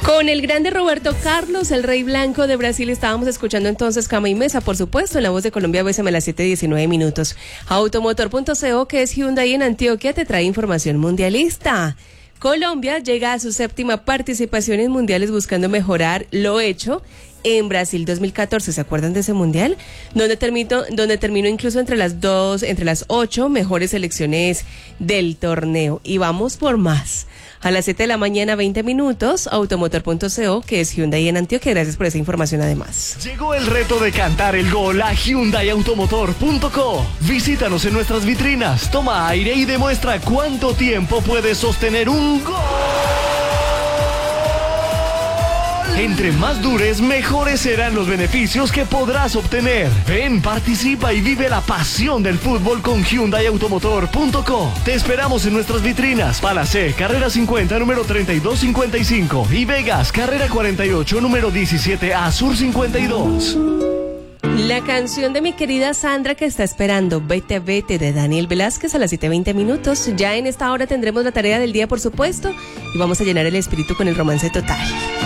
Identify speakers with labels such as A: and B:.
A: Con el grande Roberto Carlos, el rey blanco de Brasil, estábamos escuchando entonces Cama y Mesa, por supuesto, en La Voz de Colombia, bésame a las 7:19. Automotor.co, que es Hyundai en Antioquia, te trae información mundialista. Colombia llega a su séptima participación en mundiales buscando mejorar lo hecho en Brasil 2014, ¿se acuerdan de ese mundial? Donde terminó incluso entre las 8 mejores selecciones del torneo. Y vamos por más. A las 7:20 a.m, Automotor.co, que es Hyundai en Antioquia. Gracias por esa información además.
B: Llegó el reto de cantar el gol a HyundaiAutomotor.co. Visítanos en nuestras vitrinas, toma aire y demuestra cuánto tiempo puedes sostener un gol. Entre más dures, mejores serán los beneficios que podrás obtener. Ven, participa y vive la pasión del fútbol con HyundaiAutomotor.co. Te esperamos en nuestras vitrinas. Palacé, carrera 50, número 3255. Y Vegas, carrera 48, número 17A, sur 52.
A: La canción de mi querida Sandra que está esperando, Vete, Vete, de Daniel Velázquez, a las 7:20. Ya en esta hora tendremos la tarea del día, por supuesto, y vamos a llenar el espíritu con el romance total.